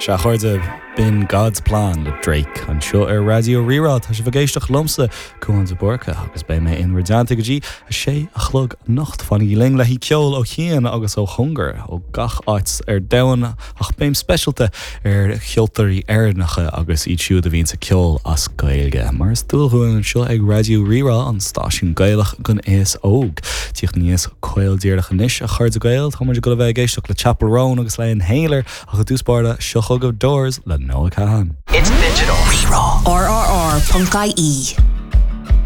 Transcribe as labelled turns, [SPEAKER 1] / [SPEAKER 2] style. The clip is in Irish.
[SPEAKER 1] Se chuirde bin God's Plan le Drake an seo Radio Rirá tá sé bhgéisteach lomsa cuan sa borcha agus bé mé in radianta go dtí a sé a chlog nacht fanna ling le hí ceol ó chéan agus ó hungar ó gach áits dain ach béim specialte cheoltarí airnacha agus iad siúd a bhíonn sa ceol as gailge mar is dúilhuain seo ag Radio Rirá an stáisiún gailach gon éas óg tíocht níos coildéirlacha níos a chuird a gail tá muidir go bheith géisteach le Chapel Roan agus le an héilear a go dúspáirda seo chug go doors le Noah Cahan.
[SPEAKER 2] It's digital.
[SPEAKER 3] RRR.ie